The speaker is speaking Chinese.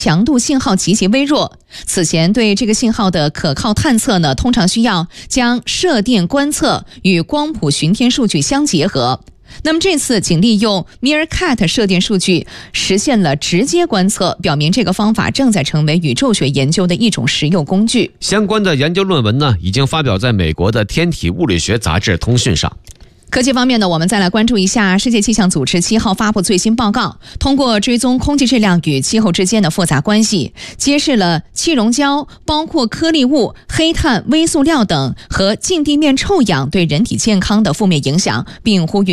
强度信号极其微弱。此前对这个信号的可靠探测呢，通常需要将射电观测与光谱巡天数据相结合。那么这次仅利用 Meerkat 射电数据实现了直接观测，表明这个方法正在成为宇宙学研究的一种实用工具。 相关的研究论文呢，已经发表在美国的天体物理学杂志《通讯》上。 科技方面呢，我们再来关注一下世界气象组织7号发布最新报告，通过追踪空气质量与气候之间的复杂关系，揭示了气溶胶包括颗粒物、黑碳、微塑料等和近地面臭氧对人体健康的负面影响，并呼吁